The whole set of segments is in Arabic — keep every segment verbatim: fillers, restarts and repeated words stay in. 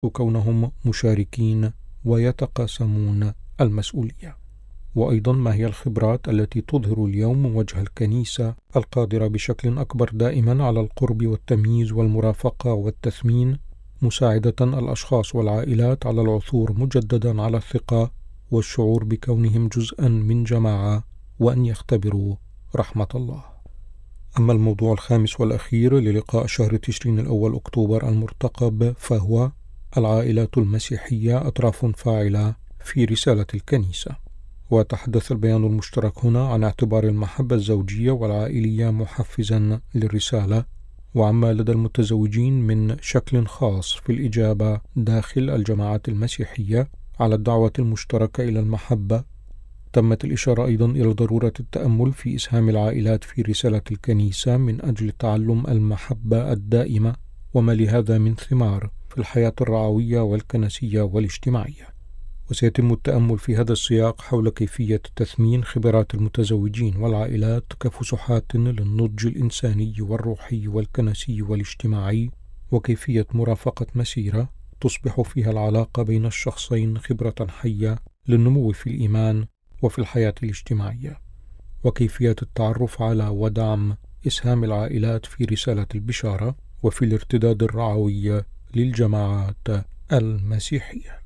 كونهم مشاركين ويتقاسمون المسؤولية. وأيضا ما هي الخبرات التي تظهر اليوم وجه الكنيسة القادرة بشكل أكبر دائما على القرب والتمييز والمرافقة والتثمين، مساعدة الأشخاص والعائلات على العثور مجددا على الثقة والشعور بكونهم جزءا من جماعة وأن يختبروا رحمة الله. أما الموضوع الخامس والأخير للقاء شهر تشرين الأول أكتوبر المرتقب فهو العائلات المسيحية أطراف فاعلة في رسالة الكنيسة. وتحدث البيان المشترك هنا عن اعتبار المحبة الزوجية والعائلية محفزا للرسالة، وعما لدى المتزوجين من شكل خاص في الإجابة داخل الجماعات المسيحية على الدعوة المشتركة إلى المحبة. تمت الإشارة أيضا إلى ضرورة التأمل في إسهام العائلات في رسالة الكنيسة من أجل تعلم المحبة الدائمة وما لهذا من ثمار في الحياة الرعوية والكنسية والاجتماعية. وسيتم التأمل في هذا السياق حول كيفية تثمين خبرات المتزوجين والعائلات كفسحات للنضج الإنساني والروحي والكنسي والاجتماعي، وكيفية مرافقة مسيرة تصبح فيها العلاقة بين الشخصين خبرة حية للنمو في الإيمان وفي الحياة الاجتماعية، وكيفية التعرف على ودعم إسهام العائلات في رسالة البشارة وفي الارتداد الرعوي للجماعات المسيحية.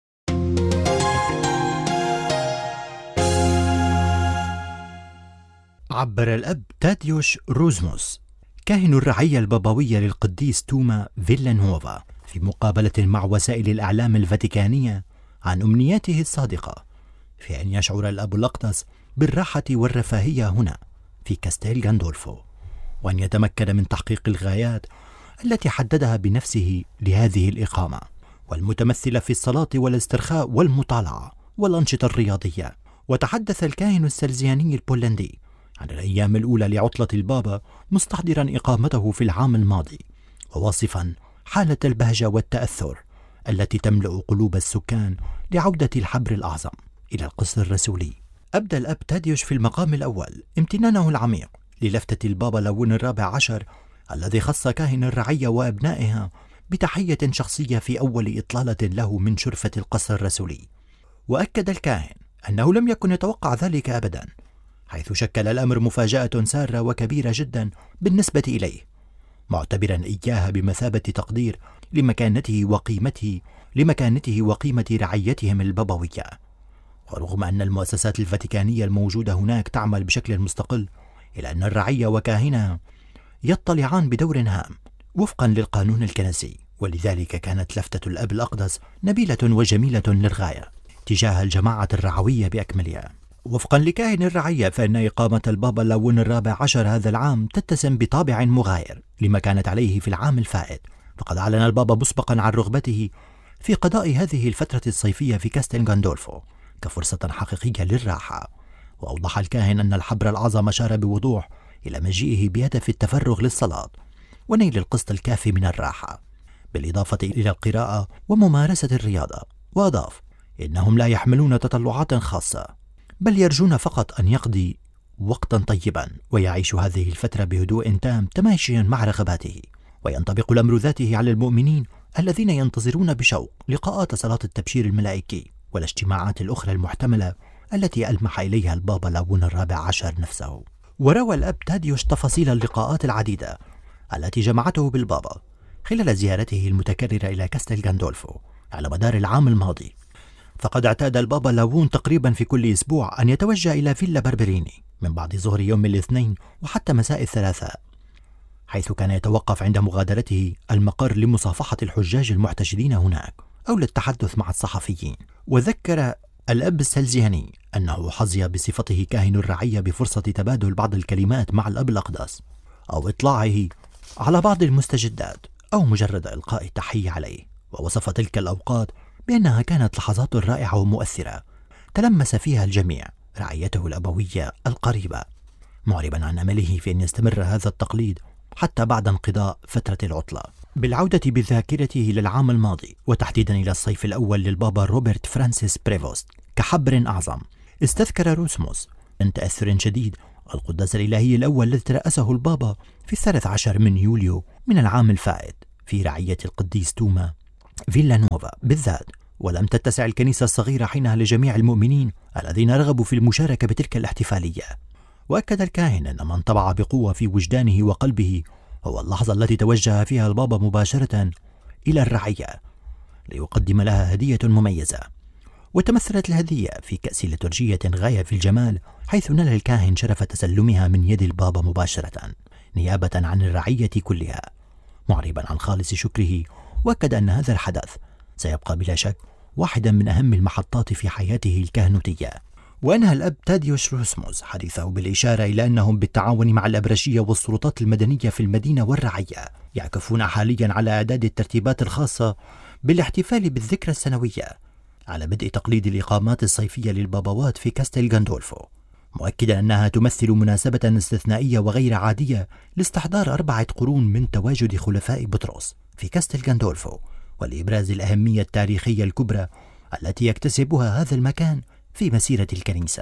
عبر الأب تاديوش روزموس كاهن الرعية البابوية للقديس توما فيلانوفا في مقابلة مع وسائل الإعلام الفاتيكانية عن أمنياته الصادقة في أن يشعر الأب الأقدس بالراحة والرفاهية هنا في كاستيل غاندولفو، وأن يتمكن من تحقيق الغايات التي حددها بنفسه لهذه الإقامة، والمتمثلة في الصلاة والاسترخاء والمطالعة والأنشطة الرياضية. وتحدث الكاهن السلزياني البولندي عن الأيام الأولى لعطلة البابا مستحضرا إقامته في العام الماضي، وواصفا حالة البهجة والتأثر التي تملأ قلوب السكان لعودة الحبر الأعظم إلى القصر الرسولي. أبدى الأب تاديوش في المقام الأول امتنانه العميق للفتة البابا لاون الرابع عشر الذي خص كاهن الرعية وأبنائها بتحية شخصية في أول إطلالة له من شرفة القصر الرسولي. وأكد الكاهن أنه لم يكن يتوقع ذلك أبدا، حيث شكل الأمر مفاجأة سارة وكبيرة جدا بالنسبة إليه، معتبرا إياها بمثابة تقدير لمكانته وقيمته لمكانته وقيمة رعيتهم البابوية. ورغم أن المؤسسات الفاتيكانية الموجودة هناك تعمل بشكل مستقل، إلا أن الرعية وكاهنها يطلعان بدور هام وفقا للقانون الكنسي، ولذلك كانت لفتة الأب الأقدس نبيلة وجميلة للغاية تجاه الجماعة الرعوية بأكملها. وفقا لكاهن الرعية فإن إقامة البابا لاون الرابع عشر هذا العام تتسم بطابع مغاير لما كانت عليه في العام الفائت، فقد أعلن البابا مسبقا عن رغبته في قضاء هذه الفترة الصيفية في كاستيل غاندولفو كفرصة حقيقية للراحة. وأوضح الكاهن أن الحبر الأعظم أشار بوضوح إلى مجيئه بهدف التفرغ للصلاة ونيل القسط الكافي من الراحة، بالإضافة إلى القراءة وممارسة الرياضة. وأضاف إنهم لا يحملون تطلعات خاصة، بل يرجون فقط أن يقضي وقتا طيبا ويعيش هذه الفترة بهدوء تام تماشيا مع رغباته. وينطبق الأمر ذاته على المؤمنين الذين ينتظرون بشوق لقاءات صلاة التبشير الملائكي والاجتماعات الأخرى المحتملة التي ألمح إليها البابا لاون الرابع عشر نفسه. وروى الأب تاديوش تفاصيل اللقاءات العديدة التي جمعته بالبابا خلال زيارته المتكررة إلى كاستيل غاندولفو على مدار العام الماضي. فقد اعتاد البابا لاون تقريبا في كل أسبوع أن يتوجه إلى فيلا بربريني من بعد ظهر يوم الاثنين وحتى مساء الثلاثاء، حيث كان يتوقف عند مغادرته المقر لمصافحة الحجاج المحتشدين هناك أو للتحدث مع الصحفيين. وذكر الأب السلزياني أنه حظي بصفته كاهن الرعية بفرصة تبادل بعض الكلمات مع الأب الأقدس أو إطلاعه على بعض المستجدات أو مجرد إلقاء التحية عليه. ووصف تلك الأوقات بأنها كانت لحظات رائعة ومؤثرة تلمس فيها الجميع رعيته الأبوية القريبة، معربا عن أمله في أن يستمر هذا التقليد حتى بعد انقضاء فترة العطلة. بالعودة بذاكرته للعام الماضي وتحديدا إلى الصيف الأول للبابا روبرت فرانسيس بريفوست كحبر أعظم، استذكر روسموس أن تأثر شديد القداس الإلهي الأول الذي ترأسه البابا في الثالث عشر من يوليو من العام الفائت في رعية القديس توما فيلانوفا بالذات، ولم تتسع الكنيسة الصغيرة حينها لجميع المؤمنين الذين رغبوا في المشاركة بتلك الاحتفالية. وأكد الكاهن أن من طبع بقوة في وجدانه وقلبه هو اللحظة التي توجه فيها البابا مباشرة إلى الرعية ليقدم لها هدية مميزة، وتمثلت الهدية في كأس لترجية غاية في الجمال، حيث نال الكاهن شرف تسلمها من يد البابا مباشرة نيابة عن الرعية كلها، معربا عن خالص شكره. وأكد أن هذا الحدث سيبقى بلا شك واحدا من أهم المحطات في حياته الكهنوتية. وأنهى الأب تاديوش روزموس حديثه بالإشارة إلى أنهم بالتعاون مع الأبرشية والسلطات المدنية في المدينة والرعية يعكفون حاليا على إعداد الترتيبات الخاصة بالاحتفال بالذكرى السنوية على بدء تقليد الإقامات الصيفية للبابوات في كاستيل غاندولفو، مؤكدا أنها تمثل مناسبة استثنائية وغير عادية لاستحضار أربعة قرون من تواجد خلفاء بطرس في كاستيل غاندولفو، ولإبراز الأهمية التاريخية الكبرى التي يكتسبها هذا المكان في مسيرة الكنيسة.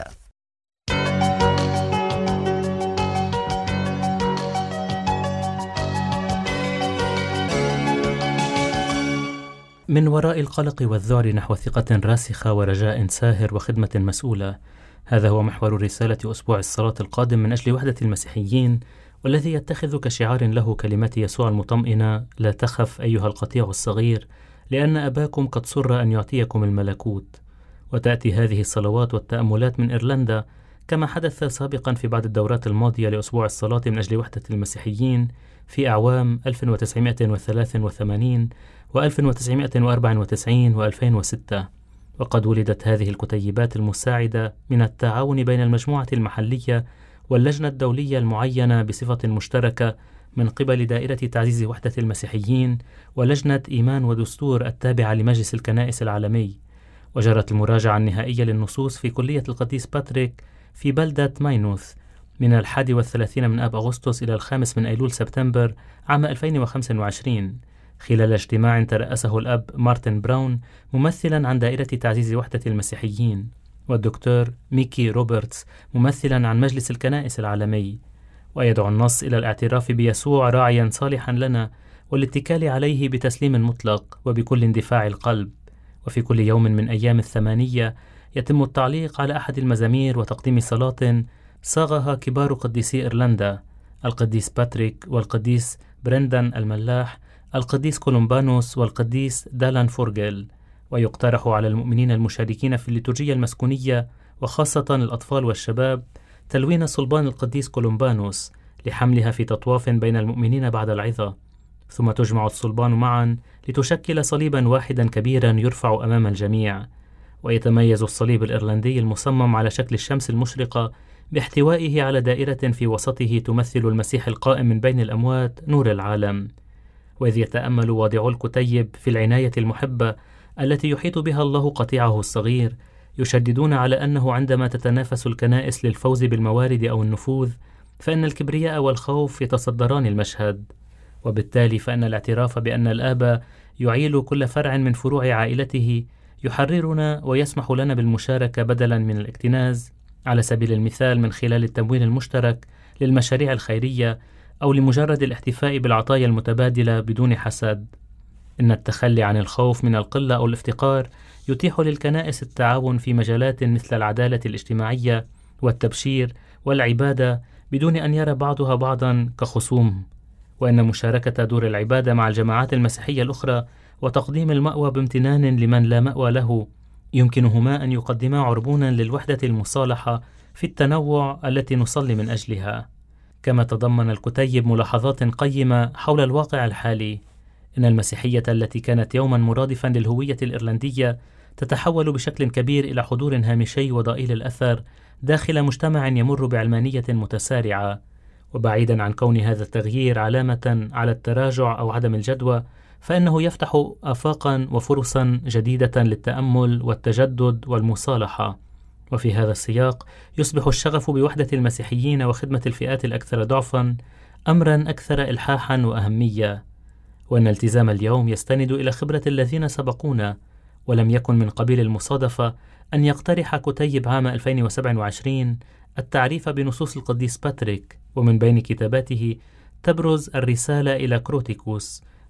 من وراء القلق والذعر نحو ثقة راسخة ورجاء ساهر وخدمة مسؤولة، هذا هو محور رسالة أسبوع الصلاة القادم من أجل وحدة المسيحيين، والذي يتخذ كشعار له كلمات يسوع المطمئنة: لا تخف أيها القطيع الصغير، لأن أباكم قد سر أن يعطيكم الملكوت. وتأتي هذه الصلوات والتأملات من إيرلندا، كما حدث سابقا في بعض الدورات الماضية لأسبوع الصلاة من أجل وحدة المسيحيين في أعوام ألف وتسعمائة وثلاثة وثمانين وألف وتسعمائة وأربعة وتسعين وألفين وستة. وقد ولدت هذه الكتيبات المساعدة من التعاون بين المجموعة المحلية واللجنة الدولية المعينة بصفة مشتركة من قبل دائرة تعزيز وحدة المسيحيين ولجنة إيمان ودستور التابعة لمجلس الكنائس العالمي. وجرت المراجعة النهائية للنصوص في كلية القديس باتريك في بلدة ماينوث من الحادي والثلاثين من آب أغسطس إلى الخامس من أيلول سبتمبر عام ألفين وخمسة وعشرين، خلال اجتماع ترأسه الأب مارتن براون ممثلا عن دائرة تعزيز وحدة المسيحيين، والدكتور ميكي روبرتس ممثلا عن مجلس الكنائس العالمي. ويدعو النص إلى الاعتراف بيسوع راعيا صالحا لنا والاتكال عليه بتسليم مطلق وبكل اندفاع القلب. وفي كل يوم من أيام الثمانية يتم التعليق على أحد المزامير وتقديم صلاة صاغها كبار قديسي إيرلندا: القديس باتريك والقديس برندان الملاح، القديس كولومبانوس والقديس دالان فورجل. ويقترح على المؤمنين المشاركين في الليتورجية المسكونية وخاصة الأطفال والشباب تلوين صلبان القديس كولومبانوس لحملها في تطواف بين المؤمنين بعد العظة، ثم تجمع الصلبان معا لتشكل صليبا واحدا كبيرا يرفع أمام الجميع. ويتميز الصليب الإيرلندي المصمم على شكل الشمس المشرقة باحتوائه على دائرة في وسطه تمثل المسيح القائم من بين الأموات نور العالم. وإذ يتأمل واضعو الكتيب في العناية المحبة التي يحيط بها الله قطيعه الصغير، يشددون على أنه عندما تتنافس الكنائس للفوز بالموارد أو النفوذ، فإن الكبرياء والخوف يتصدران المشهد، وبالتالي فإن الاعتراف بأن الآب يعيل كل فرع من فروع عائلته يحررنا ويسمح لنا بالمشاركة بدلا من الاكتناز، على سبيل المثال من خلال التمويل المشترك للمشاريع الخيرية أو لمجرد الاحتفاء بالعطايا المتبادلة بدون حسد. إن التخلي عن الخوف من القلة أو الافتقار يتيح للكنائس التعاون في مجالات مثل العدالة الاجتماعية والتبشير والعبادة بدون أن يرى بعضها بعضا كخصوم. وإن مشاركة دور العبادة مع الجماعات المسيحية الأخرى وتقديم المأوى بامتنان لمن لا مأوى له يمكنهما أن يقدما عربونا للوحدة المصالحة في التنوع التي نصلي من أجلها. كما تضمن الكتيب ملاحظات قيمة حول الواقع الحالي. إن المسيحية التي كانت يوما مرادفا للهوية الإيرلندية تتحول بشكل كبير إلى حضور هامشي وضئيل الأثر داخل مجتمع يمر بعلمانية متسارعة. وبعيدا عن كون هذا التغيير علامة على التراجع أو عدم الجدوى، فإنه يفتح آفاقا وفرصا جديدة للتأمل والتجدد والمصالحة. وفي هذا السياق يصبح الشغف بوحدة المسيحيين وخدمة الفئات الأكثر ضعفا أمرا أكثر إلحاحا وأهمية. وأن التزام اليوم يستند إلى خبرة الذين سبقونا، ولم يكن من قبيل المصادفة أن يقترح كتيب عام ألفين وسبعة وعشرين التعريف بنصوص القديس باتريك، ومن بين كتاباته تبرز الرسالة إلى كروتيكوس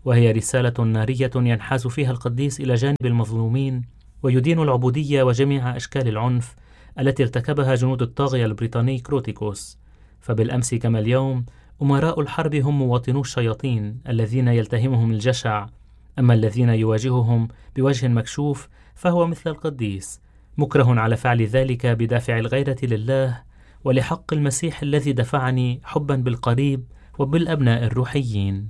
وهي رسالة نارية ينحاز فيها القديس إلى جانب المظلومين ويدين العبودية وجميع أشكال العنف التي ارتكبها جنود الطاغية البريطاني كروتيكوس. فبالأمس كما اليوم أمراء الحرب هم مواطنو الشياطين الذين يلتهمهم الجشع، أما الذين يواجههم بوجه مكشوف فهو مثل القديس مكره على فعل ذلك بدافع الغيرة لله ولحق المسيح الذي دفعني حبا بالقريب وبالأبناء الروحيين.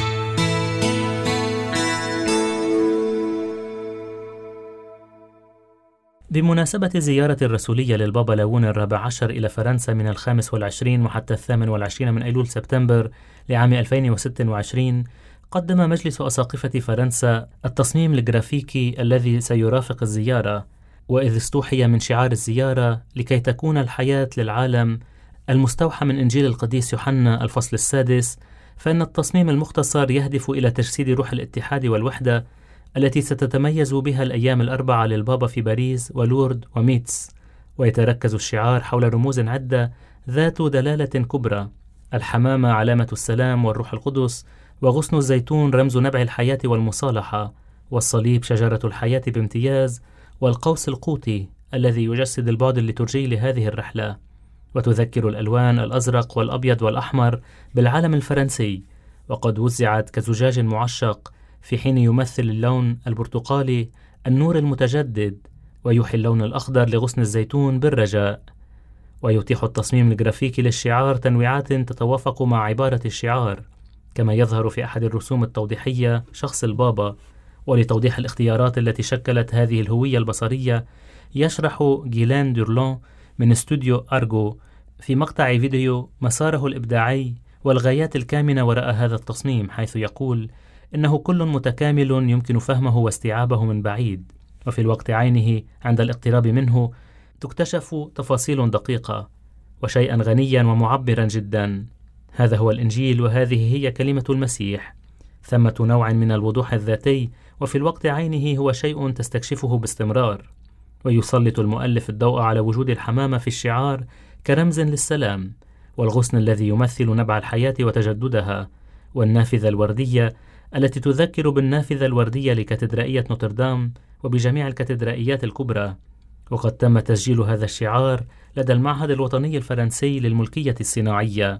بمناسبة زيارة الرسولية للبابا لاون الرابع عشر إلى فرنسا من الخامس والعشرين وحتى الثامن والعشرين من أيلول سبتمبر لعام ألفين وستة وعشرين، قدم مجلس أساقفة فرنسا التصميم الجرافيكي الذي سيرافق الزيارة، وإذ استوحي من شعار الزيارة لكي تكون الحياة للعالم المستوحى من إنجيل القديس يوحنا الفصل السادس، فإن التصميم المختصر يهدف إلى تجسيد روح الاتحاد والوحدة التي ستتميز بها الأيام الأربعة للبابا في باريس ولورد وميتس. ويتركز الشعار حول رموز عدة ذات دلالة كبرى: الحمامة علامة السلام والروح القدس، وغصن الزيتون رمز نبع الحياة والمصالحة، والصليب شجرة الحياة بامتياز، والقوس القوطي الذي يجسد البعد الليتورجي لهذه الرحلة. وتذكر الألوان الأزرق والأبيض والأحمر بالعلم الفرنسي، وقد وزعت كزجاج معشق، في حين يمثل اللون البرتقالي النور المتجدد، ويوحي اللون الأخضر لغصن الزيتون بالرجاء. ويتيح التصميم الجرافيكي للشعار تنويعات تتوافق مع عبارة الشعار، كما يظهر في أحد الرسوم التوضيحية شخص البابا. ولتوضيح الاختيارات التي شكلت هذه الهوية البصرية، يشرح جيلان دورلون من استوديو أرغو في مقطع فيديو مساره الإبداعي والغايات الكامنة وراء هذا التصميم، حيث يقول إنه كل متكامل يمكن فهمه واستيعابه من بعيد، وفي الوقت عينه عند الاقتراب منه تكتشف تفاصيل دقيقة وشيئا غنيا ومعبرا جدا. هذا هو الإنجيل، وهذه هي كلمة المسيح. ثمة نوع من الوضوح الذاتي، وفي الوقت عينه هو شيء تستكشفه باستمرار. ويسلط المؤلف الضوء على وجود الحمامة في الشعار كرمز للسلام، والغصن الذي يمثل نبع الحياة وتجددها، والنافذة الوردية التي تذكر بالنافذة الوردية لكاتدرائية نوتردام وبجميع الكاتدرائيات الكبرى. وقد تم تسجيل هذا الشعار لدى المعهد الوطني الفرنسي للملكية الصناعية.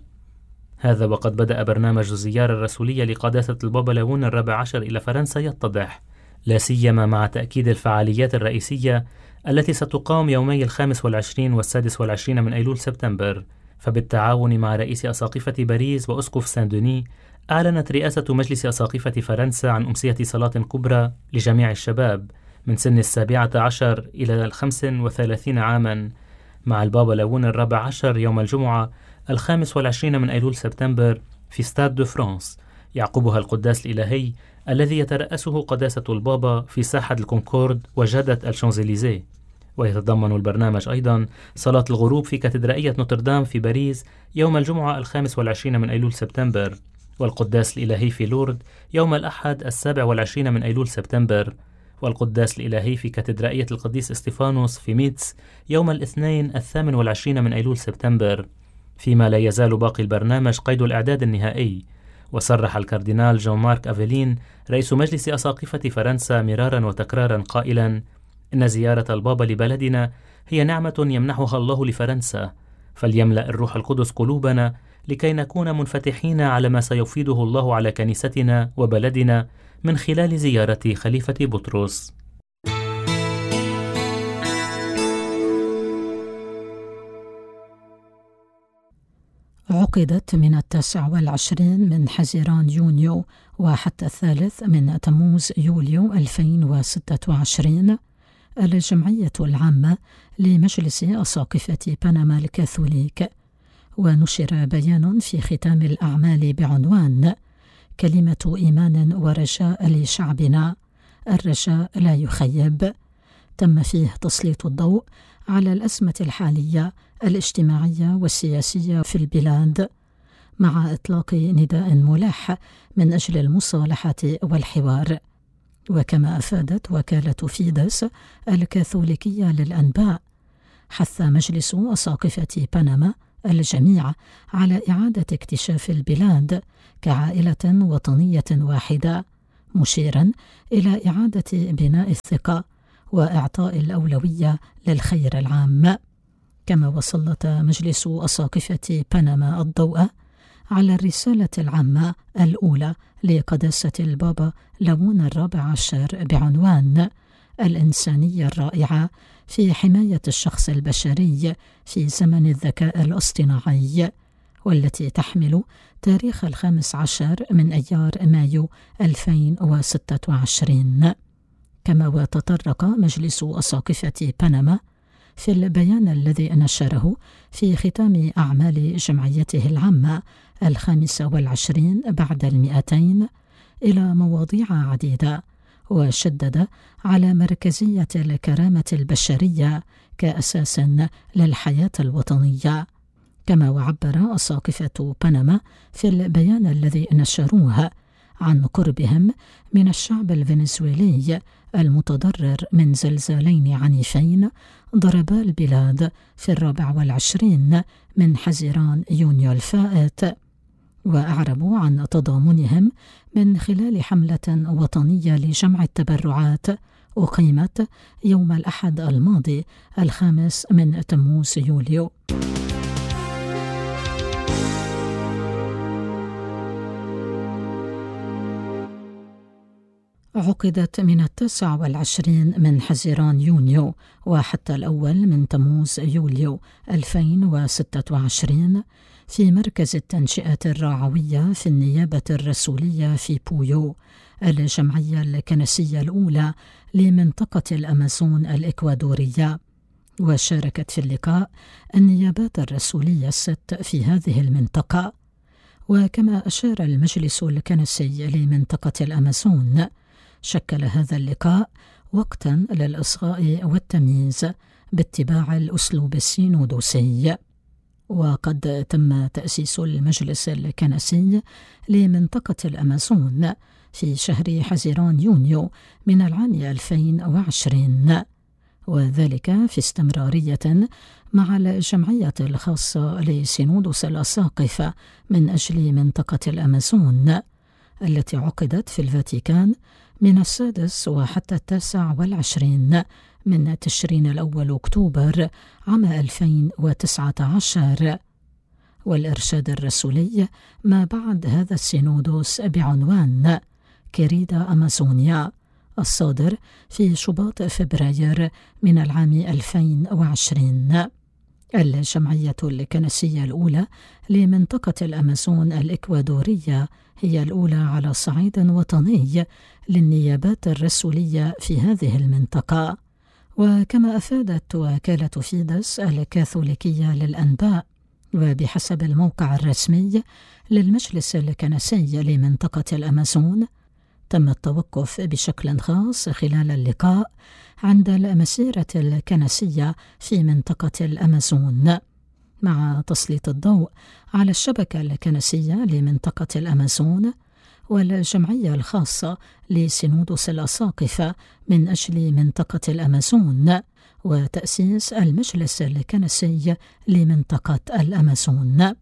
هذا وقد بدأ برنامج الزيارة الرسولية لقداسة البابا لاون الرابع عشر إلى فرنسا يتضح، لا سيما مع تأكيد الفعاليات الرئيسية التي ستقام يومي الخامس والعشرين والسادس والعشرين من أيلول سبتمبر. فبالتعاون مع رئيس أساقفة باريس وأسقف سان دوني، أعلنت رئاسة مجلس أساقفة فرنسا عن أمسية صلاة كبرى لجميع الشباب من سن السابعة عشر إلى الخمس وثلاثين عاما مع البابا لاون الرابع عشر يوم الجمعة الخامس والعشرين من أيلول سبتمبر في ستاد دو فرانس، يعقبها القداس الإلهي الذي يترأسه قداسة البابا في ساحة الكونكورد وجادة الشانزليزيه. ويتضمن البرنامج أيضا صلاة الغروب في كاتدرائية نوتردام في باريس يوم الجمعة الخامس والعشرين من أيلول سبتمبر، والقداس الإلهي في لورد يوم الأحد السابع والعشرين من أيلول سبتمبر، والقداس الإلهي في كاتدرائية القديس استيفانوس في ميتس يوم الاثنين الثامن والعشرين من أيلول سبتمبر. فيما لا يزال باقي البرنامج قيد الإعداد النهائي. وصرح الكاردينال جون مارك أفيلين رئيس مجلس أساقفة فرنسا مرارا وتكرارا قائلا إن زيارة البابا لبلدنا هي نعمة يمنحها الله لفرنسا، فليملأ الروح القدس قلوبنا لكي نكون منفتحين على ما سيفيده الله على كنيستنا وبلدنا من خلال زيارة خليفة بطرس. عقدت من التاسع والعشرين من حزيران يونيو وحتى الثالث من تموز يوليو ألفين وستة وعشرين الجمعية العامة لمجلس أساقفة بنما الكاثوليك، ونشر بيان في ختام الأعمال بعنوان كلمة إيمان ورجاء لشعبنا، الرجاء لا يخيب. تم فيه تسليط الضوء على الأزمة الحالية الاجتماعية والسياسية في البلاد، مع إطلاق نداء ملح من أجل المصالحة والحوار. وكما أفادت وكالة فيدس الكاثوليكية للأنباء، حث مجلس أساقفة بنما الجميع على إعادة اكتشاف البلاد كعائلة وطنية واحدة، مشيرا إلى إعادة بناء الثقة وإعطاء الأولوية للخير العام. كما وسلط مجلس أساقفة بنما الضوء على الرسالة العامة الأولى لقداسة البابا ليون الرابع عشر بعنوان الإنسانية الرائعة في حماية الشخص البشري في زمن الذكاء الاصطناعي، والتي تحمل تاريخ الخامس عشر من أيار مايو ألفين وستة وعشرين. كما وتطرق مجلس أساقفة بنما في البيان الذي نشره في ختام أعمال جمعيته العامة الخامسة والعشرين بعد المئتين إلى مواضيع عديدة، وشدد على مركزية الكرامة البشرية كأساس للحياة الوطنية. كما وعبر أساقفة بنما في البيان الذي نشروه عن قربهم من الشعب الفنزويلي المتضرر من زلزالين عنيفين ضربا البلاد في الرابع والعشرين من حزيران يونيو الفائت، وأعربوا عن تضامنهم من خلال حملة وطنية لجمع التبرعات أقيمت يوم الأحد الماضي الخامس من تموز يوليو. عقدت من التاسع والعشرين من حزيران يونيو وحتى الأول من تموز يوليو ألفين وستة وعشرين في مركز التنشئة الرعوية في النيابة الرسولية في بويو الجمعية الكنسية الأولى لمنطقة الأمازون الإكوادورية. وشاركت في اللقاء النيابات الرسولية الست في هذه المنطقة. وكما أشار المجلس الكنسي لمنطقة الأمازون، شكل هذا اللقاء وقتا للإصغاء والتمييز باتباع الأسلوب السينودوسي. وقد تم تأسيس المجلس الكنسي لمنطقة الأمازون في شهر حزيران يونيو من العام ألفين وعشرين، وذلك في استمرارية مع الجمعية الخاصة لسينودوس الأساقفة من أجل منطقة الأمازون التي عقدت في الفاتيكان من السادس وحتى التاسع والعشرين من تشرين الأول أكتوبر عام ألفين وتسعة عشر. والإرشاد الرسولي ما بعد هذا السينودوس بعنوان كيريدا أمازونيا الصادر في شباط فبراير من العام ألفين وعشرين. الجمعية الكنسية الأولى لمنطقة الأمازون الإكوادورية هي الأولى على صعيد وطني للنيابات الرسولية في هذه المنطقة. وكما أفادت وكالة فيدس الكاثوليكية للأنباء، وبحسب الموقع الرسمي للمجلس الكنسي لمنطقة الأمازون، تم التوقف بشكل خاص خلال اللقاء عند المسيرة الكنسية في منطقة الأمازون، مع تسليط الضوء على الشبكة الكنسية لمنطقة الأمازون والجمعية الخاصة لسينودوس الأساقفة من أجل منطقة الأمازون، وتأسيس المجلس الكنسي لمنطقة الأمازون.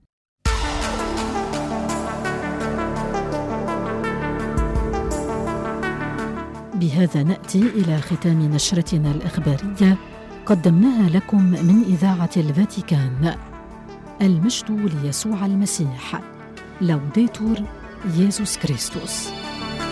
بهذا نأتي إلى ختام نشرتنا الإخبارية قدمناها لكم من إذاعة الفاتيكان. المجد ليسوع المسيح. لوديتور يسوع كريستوس.